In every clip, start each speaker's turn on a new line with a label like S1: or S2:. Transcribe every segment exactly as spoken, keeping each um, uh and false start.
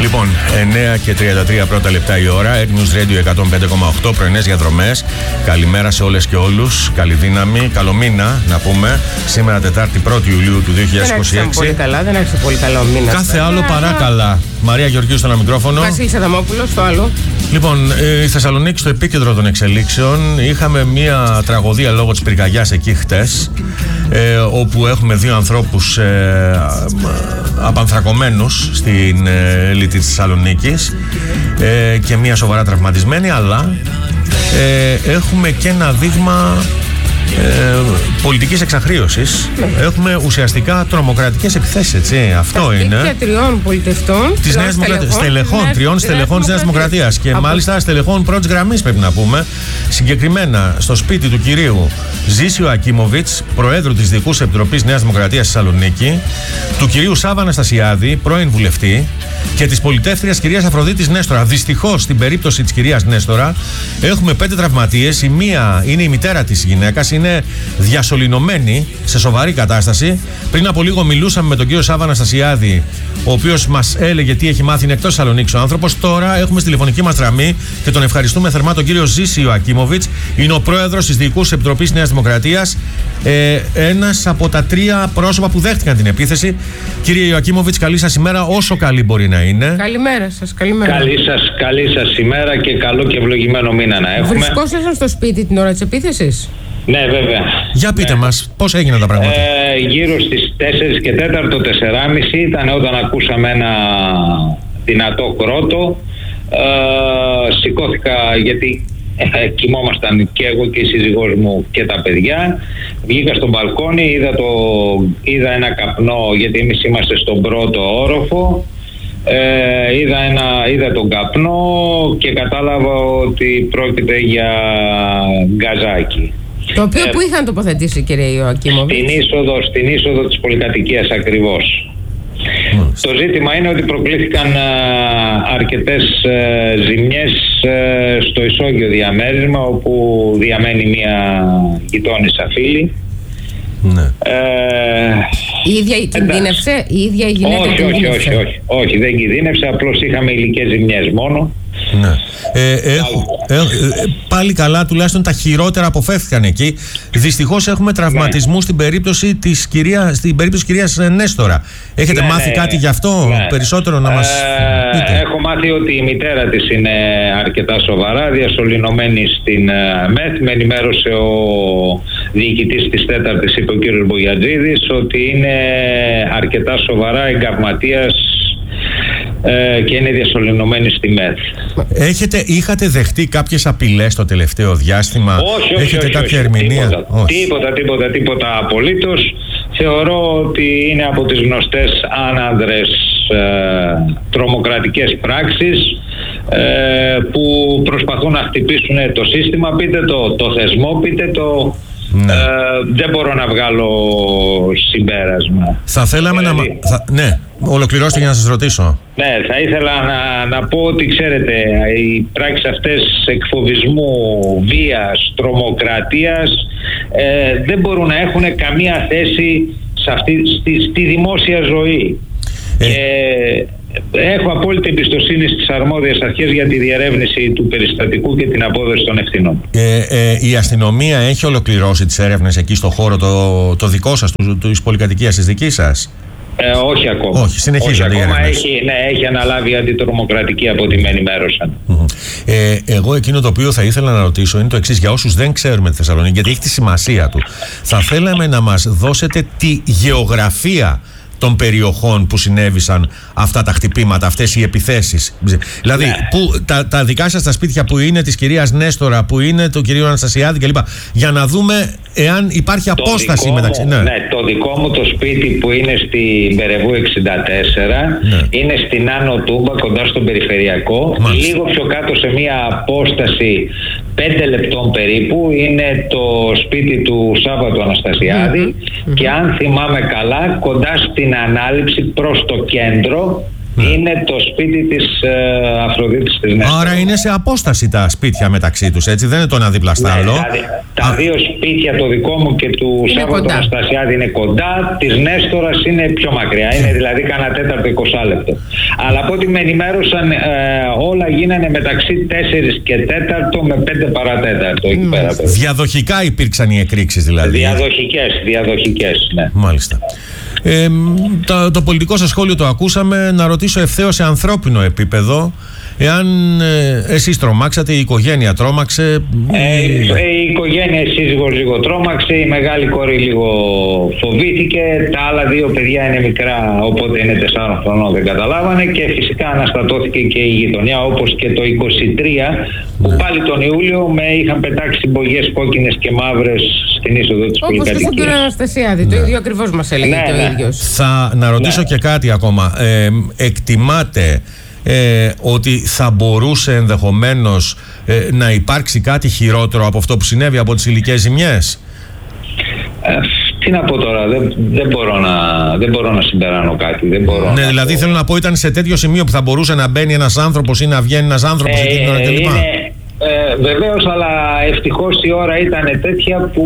S1: Λοιπόν, εννέα και τριάντα τρία πρώτα λεπτά η ώρα. News Radio εκατόν πέντε κόμμα οκτώ, πρωινές διαδρομές. Καλημέρα σε όλες και όλους. Καλή δύναμη. Καλό μήνα να πούμε. Σήμερα Τετάρτη πρώτη Ιουλίου του δύο χιλιάδες είκοσι έξι.
S2: Δεν άρχισε πολύ καλά, δεν άρχισε πολύ καλά ο μήνας.
S1: Κάθε άλλο παρά καλά. Μαρία Γεωργίου στο ένα μικρόφωνο.
S2: Βασίλης Αδαμόπουλος στο άλλο.
S1: Λοιπόν, η Θεσσαλονίκη στο επίκεντρο των εξελίξεων. Είχαμε μια τραγωδία λόγω της πυρκαγιάς εκεί χτες, ε, όπου έχουμε δύο ανθρώπους ε, απανθρακωμένους στην ε, λύτη της Θεσσαλονίκης ε, και μια σοβαρά τραυματισμένη, αλλά ε, έχουμε και ένα δείγμα Ε, πολιτικής εξαχρίωσης. Ναι. Έχουμε ουσιαστικά τρομοκρατικές επιθέσεις, έτσι. Αυτό
S2: τα
S1: είναι.
S2: Τα τριών πολιτευτών.
S1: Της Νέας Δημοκρατίας. Στελεχών, τριών στελεχών της Νέας Δημοκρατίας. Και από... μάλιστα στελεχών πρώτης γραμμής, πρέπει να πούμε. Συγκεκριμένα στο σπίτι του κυρίου Ζήσιο Ακίμοβιτς, Προέδρου της Διοικούς Επιτροπής Νέας Δημοκρατίας Θεσσαλονίκη, του κυρίου Σάβα Αναστασιάδη, πρώην βουλευτή, και της πολιτεύτριας κυρίας Αφροδίτης Νέστορα. Δυστυχώς, στην περίπτωση της κυρίας Νέστορα, έχουμε πέντε τραυματίες. Η μία είναι η μητέρα της γυναίκας, είναι διασωληνωμένη σε σοβαρή κατάσταση. Πριν από λίγο μιλούσαμε με τον κύριο Σάβα Αναστασιάδη, ο οποίος μας έλεγε τι έχει μάθει, είναι εκτός Θεσσαλονίκης ο άνθρωπος. Τώρα έχουμε στη τηλεφωνική μας γραμμή και τον ευχαριστούμε θερμά τον κύριο Ζήσιο Ακίμοβιτς. Είναι ο πρόεδρος της Διοικούς Επιτροπής Νέας Δημοκρατίας. Ε, ένας από τα τρία πρόσωπα που δέχτηκαν την επίθεση. Κύριε Ακίμοβιτς, καλή σας ημέρα, όσο καλή μπορεί να είναι.
S2: Καλημέρα σας, καλημέρα.
S3: Καλή σας, καλή σας ημέρα και καλό και ευλογημένο μήνα να έχουμε.
S2: Βρισκόσασταν στο σπίτι την ώρα της επίθεσης?
S3: Ναι, βέβαια.
S1: Για πείτε ναι. μας, πώς έγιναν τα πράγματα.
S3: Ε, γύρω στις τέσσερις και τέταρτο, τέσσερα και μισή ήταν όταν ακούσαμε ένα δυνατό κρότο. Ε, σηκώθηκα γιατί ε, κοιμόμασταν και εγώ και η σύζυγός μου και τα παιδιά. Βγήκα στο μπαλκόνι, είδα, το, είδα ένα καπνό, γιατί εμείς είμαστε στον πρώτο όροφο. Ε, είδα, ένα, είδα τον καπνό και κατάλαβα ότι πρόκειται για γκαζάκι.
S2: Το οποίο ε, που είχαν τοποθετήσει, κύριε Ιωακίμοβιτς?
S3: Στην είσοδο, στην είσοδο της πολυκατοικίας ακριβώς. Mm. Το ζήτημα είναι ότι προκλήθηκαν α, αρκετές α, ζημιές α, στο ισόγειο διαμέρισμα, όπου διαμένει μια γειτόνισσα φίλη.
S1: Ναι.
S3: Ε,
S2: η ίδια κινδύνευσε, η ίδια η γυναίκα
S3: όχι, όχι, όχι, όχι, όχι, δεν κινδύνευσε, απλώς είχαμε υλικές ζημιές μόνο.
S1: Ναι. Ε, έχω, ε, ε, πάλι καλά, τουλάχιστον τα χειρότερα αποφεύθηκαν εκεί. Δυστυχώς έχουμε τραυματισμούς, ναι, στην περίπτωση της κυρίας, στην περίπτωση της κυρίας Νέστορα. Έχετε ναι, μάθει ναι, κάτι γι' αυτό, ναι, περισσότερο να μας ε, πείτε?
S3: Έχω μάθει ότι η μητέρα της είναι αρκετά σοβαρά, διασωληνωμένη στην ΜΕΘ. Με ενημέρωσε ο διοικητής της τέταρτης, είπε ο κύριος Μπογιατζίδης, ότι είναι αρκετά σοβαρά, εγκαυματίας Ε, και είναι διασωληνωμένη στη ΜΕΘ.
S1: Έχετε, είχατε δεχτεί κάποιες απειλές το τελευταίο διάστημα?
S3: Όχι, όχι,
S1: έχετε
S3: όχι,
S1: κάποια
S3: όχι,
S1: ερμηνεία?
S3: Τίποτα, όχι. τίποτα, τίποτα, τίποτα απολύτως. Θεωρώ ότι είναι από τις γνωστές άνανδρες ε, τρομοκρατικές πράξεις ε, που προσπαθούν να χτυπήσουν το σύστημα, πείτε το, το θεσμό, πείτε το... Ναι. Ε, δεν μπορώ να βγάλω συμπέρασμα.
S1: Θα θέλαμε δηλαδή, να... Θα, ναι, ολοκληρώστε για να σας ρωτήσω.
S3: Ναι, θα ήθελα να, να πω ότι ξέρετε, οι πράξεις αυτές εκφοβισμού, βίας, τρομοκρατίας ε, δεν μπορούν να έχουν καμία θέση σε αυτή, στη, στη δημόσια ζωή. Ε, και έχω απόλυτη εμπιστοσύνη στις αρμόδιες αρχές για τη διερεύνηση του περιστατικού και την απόδοση των ευθυνών. Ε,
S1: ε, η αστυνομία έχει ολοκληρώσει τις έρευνες εκεί στο χώρο το, το δικό σας, του, του, της πολυκατοικίας της δικής σας?
S3: Ε, όχι ακόμα.
S1: Όχι, συνεχίζονται οι έρευνες.
S3: Έχει, ναι, έχει αναλάβει αντιτρομοκρατική από ό,τι με ενημέρωσαν.
S1: Mm-hmm. Ε, εγώ εκείνο το οποίο θα ήθελα να ρωτήσω είναι το εξής, για όσους δεν ξέρουμε τη Θεσσαλονίκη, γιατί έχει τη σημασία του. Θα θέλαμε να μας δώσετε τη γεωγραφία των περιοχών που συνέβησαν αυτά τα χτυπήματα, αυτές οι επιθέσεις. Δηλαδή, ναι, που, τα, τα δικά σας τα σπίτια που είναι της κυρίας Νέστορα, που είναι του κυρίου Αναστασιάδη κλπ. Για να δούμε εάν υπάρχει το απόσταση μεταξύ.
S3: Μου, ναι. ναι, το δικό μου το σπίτι που είναι στην Περεβού εξήντα τέσσερα, ναι, είναι στην Άνω Τούμπα, κοντά στον Περιφερειακό. Μάλιστα. Λίγο πιο κάτω, σε μια απόσταση πέντε λεπτών περίπου, είναι το σπίτι του Σάββατου Αναστασιάδη, mm-hmm, και αν θυμάμαι καλά, κοντά στην ανάληψη προς το κέντρο
S1: Ναι.
S3: Είναι το σπίτι της ε, Αφροδίτης της Νέστορα.
S1: Άρα είναι σε απόσταση τα σπίτια μεταξύ τους, έτσι, δεν είναι το ένα δίπλα στα
S3: Ναι,
S1: άλλο.
S3: δηλαδή, τα
S1: Α,
S3: δύο σπίτια, το δικό μου και του Σάββατο Αναστασιάδη, είναι κοντά, της Νέστορας είναι πιο μακριά, είναι δηλαδή κάνα τέταρτο εικοσάλεπτο. Αλλά από ό,τι με ενημέρωσαν, ε, όλα γίνανε μεταξύ τέσσερις και τέταρτο με πέντε παρατέταρτο εκεί πέρα.
S1: Διαδοχικά υπήρξαν οι εκρήξεις δηλαδή.
S3: Διαδοχικές, διαδοχικές, ναι.
S1: Μάλιστα. Ε, το, το πολιτικό σας σχόλιο το ακούσαμε. Να ρωτήσω ευθέως σε ανθρώπινο επίπεδο, εάν ε, εσείς τρομάξατε, η οικογένεια τρόμαξε.
S3: Ε, η οικογένεια, η σύζυγος λίγο τρόμαξε, η μεγάλη κόρη λίγο φοβήθηκε, τα άλλα δύο παιδιά είναι μικρά, οπότε είναι τεσσάρων χρονών, δεν καταλάβανε, και φυσικά αναστατώθηκε και η γειτονιά, όπως και το είκοσι τρία, που ναι. πάλι τον Ιούλιο με είχαν πετάξει μπογιές κόκκινες και μαύρες στην είσοδο της πολυκατοικίας.
S2: Όπως και στον Αναστασιάδη, ναι. το ίδιο ακριβώς μας έλεγε ναι, και ο ναι. ίδιος.
S1: Θα να ρωτήσω ναι. και κάτι ακόμα. Ε, εκτιμάτε Ε, ότι θα μπορούσε ενδεχομένως ε, να υπάρξει κάτι χειρότερο από αυτό που συνέβη, από τις υλικές ζημιές?
S3: Ε, τι να πω τώρα, δεν, δεν, μπορώ να, δεν μπορώ να συμπεράνω κάτι. Δεν μπορώ
S1: ναι,
S3: να
S1: δηλαδή
S3: πω.
S1: θέλω να πω, ήταν σε τέτοιο σημείο που θα μπορούσε να μπαίνει ένας άνθρωπος ή να βγαίνει ένας άνθρωπος
S3: ε,
S1: εκείνη την ώρα κλπ.
S3: Είναι, ε, βεβαίως, αλλά ευτυχώς η ώρα ήταν τέτοια που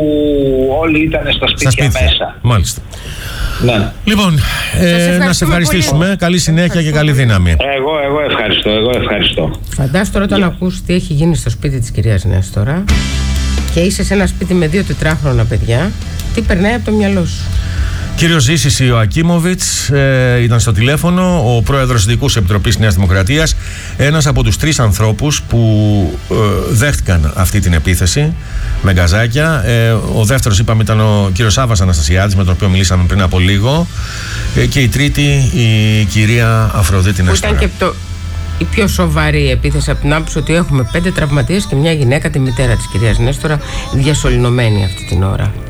S3: όλοι ήταν στα σπίτια, στα σπίτια. μέσα.
S1: Μάλιστα.
S3: Ναι.
S1: Λοιπόν, ε, να σε ευχαριστήσουμε. Πολύ. Καλή συνέχεια και καλή δύναμη.
S3: Εγώ, εγώ ευχαριστώ, εγώ ευχαριστώ.
S2: Φαντάσου τώρα όταν yeah. ακούς τι έχει γίνει στο σπίτι της κυρίας Νέστορα και είσαι σε ένα σπίτι με δύο τετράχρονα παιδιά, τι περνάει από το μυαλό σου?
S1: Κύριος Ζήσης Ιωακίμοβιτς ε, ήταν στο τηλέφωνο, ο πρόεδρος της Ειδικής Επιτροπής Νέας Δημοκρατίας, ένας από τους τρεις ανθρώπους που ε, δέχτηκαν αυτή την επίθεση με γκαζάκια. Ε, ο δεύτερος, είπαμε, ήταν ο κύριος Σάββας Αναστασιάδης, με τον οποίο μιλήσαμε πριν από λίγο, ε, και η τρίτη η κυρία Αφροδίτη Νέστορα.
S2: Ήταν και το, η πιο σοβαρή επίθεση από την άποψη ότι έχουμε πέντε τραυματίες και μια γυναίκα, τη μητέρα της κυρίας Νέστορα, διασωληνωμένη αυτή την ώρα.